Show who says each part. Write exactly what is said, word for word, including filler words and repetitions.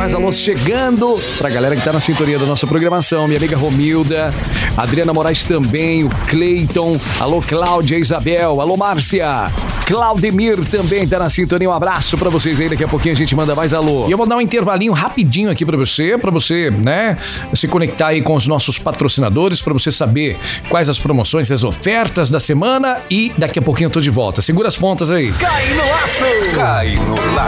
Speaker 1: mais alô chegando pra galera que tá na sintonia da nossa programação. Minha amiga Romilda, Adriana Moraes também, o Cleiton, alô Cláudia, Isabel, alô Márcia, Claudemir também tá na sintonia. Um abraço pra vocês aí, daqui a pouquinho a gente manda mais alô. E eu vou dar um intervalinho rapidinho aqui pra você, pra você, né, se conectar aí com os nossos patrocinadores, pra você saber quais as promoções, as ofertas da semana, e daqui a pouquinho eu tô de volta. Segura as pontas aí.
Speaker 2: Cai no laço! Cai no laço!